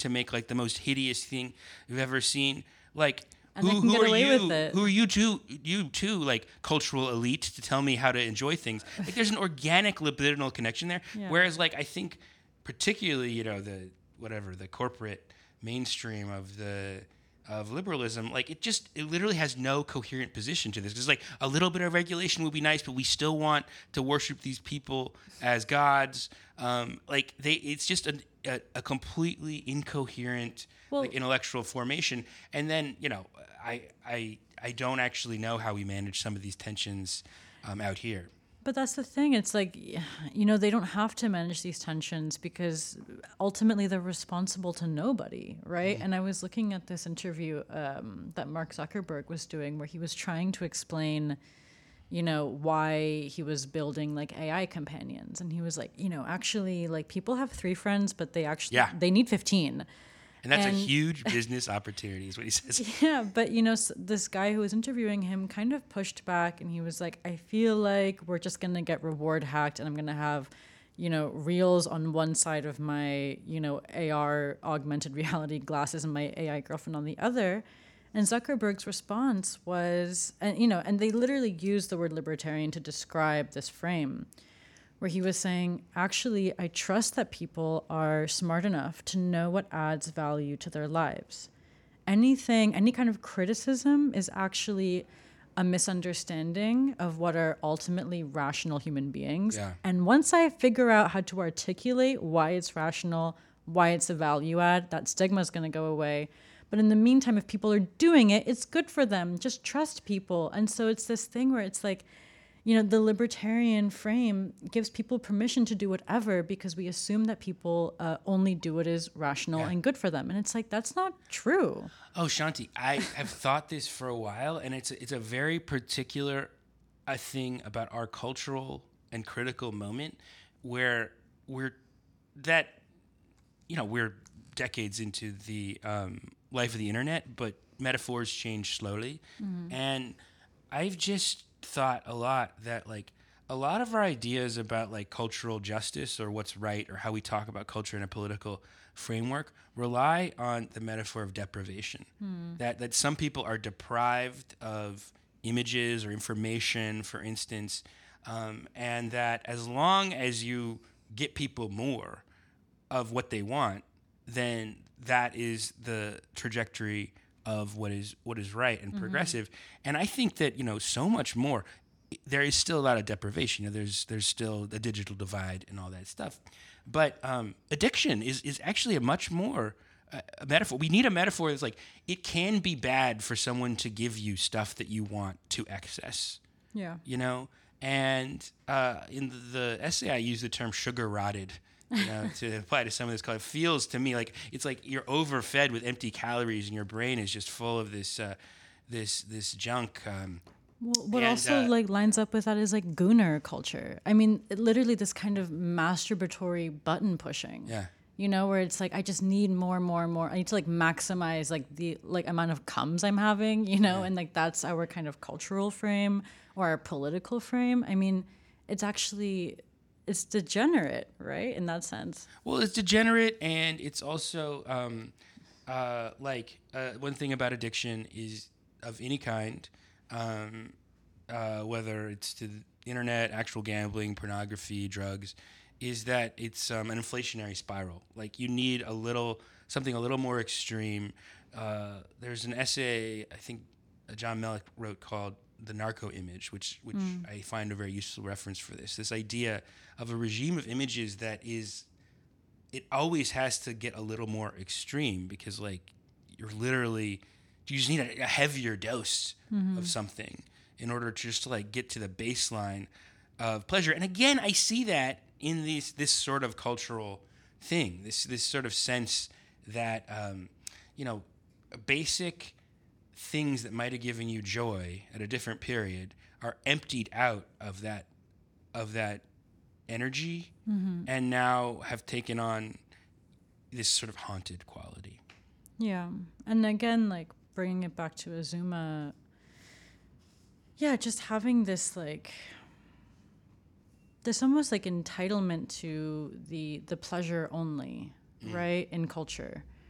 to make like the most hideous thing you've ever seen. Like, And they can get away with it. Who are you two, like cultural elite, to tell me how to enjoy things? Like, there's an organic libidinal connection there. Yeah. Whereas, like, I think particularly, the corporate mainstream of liberalism, like it literally has no coherent position to this. It's like a little bit of regulation would be nice, but we still want to worship these people as gods. It's just a completely incoherent like intellectual formation. And then I don't actually know how we manage some of these tensions out here. But that's the thing. It's like, they don't have to manage these tensions because ultimately they're responsible to nobody, right? And I was looking at this interview that Mark Zuckerberg was doing where he was trying to explain, why he was building like AI companions. And he was like, actually, like people have 3 friends, but they actually, they need 15. And that's a huge business opportunity, is what he says. Yeah, but this guy who was interviewing him kind of pushed back, and he was like, I feel like we're just going to get reward hacked, and I'm going to have, reels on one side of my, AR augmented reality glasses and my AI girlfriend on the other. And Zuckerberg's response was, and they literally used the word libertarian to describe this frame, where he was saying, actually, I trust that people are smart enough to know what adds value to their lives. Any kind of criticism is actually a misunderstanding of what are ultimately rational human beings. Yeah. And once I figure out how to articulate why it's rational, why it's a value add, that stigma is going to go away. But in the meantime, if people are doing it, it's good for them. Just trust people. And so it's this thing where it's like, the libertarian frame gives people permission to do whatever because we assume that people only do what is rational and good for them. And it's like, that's not true. Oh, Shanti, I have thought this for a while, and it's a very particular thing about our cultural and critical moment where we're decades into the life of the internet, but metaphors change slowly. Mm-hmm. And I've just thought a lot that like a lot of our ideas about like cultural justice or what's right or how we talk about culture in a political framework rely on the metaphor of deprivation. That some people are deprived of images or information, for instance, and that as long as you get people more of what they want, then that is the trajectory of what is right and progressive. And I think that, so much more, there is still a lot of deprivation. There's still a digital divide and all that stuff. But addiction is actually a much more a metaphor. We need a metaphor that's like, it can be bad for someone to give you stuff that you want to access. Yeah. And in the essay, I use the term sugar rotted. To apply to some of this color. It feels to me like it's like you're overfed with empty calories and your brain is just full of this this junk. What also lines up with that is like gooner culture. I mean, literally this kind of masturbatory button pushing. Yeah. Where it's like I just need more. I need to like maximize like the like amount of cums I'm having. And like that's our kind of cultural frame or our political frame. I mean, it's degenerate, right? In that sense. Well, it's degenerate, and it's also one thing about addiction is of any kind, whether it's to the internet, actual gambling, pornography, drugs, is that it's an inflationary spiral. Like you need something a little more extreme. There's an essay I think John Melick wrote called The Narco Image, which I find a very useful reference for this. This idea of a regime of images that it always has to get a little more extreme because like you just need a heavier dose of something in order to just to like get to the baseline of pleasure. And again, I see that in this sort of cultural thing, this sort of sense that basic things that might have given you joy at a different period are emptied out of that energy and now have taken on this sort of haunted quality. Yeah. And again, like bringing it back to Azuma, just having this like there's almost like entitlement to the pleasure only, right, in culture.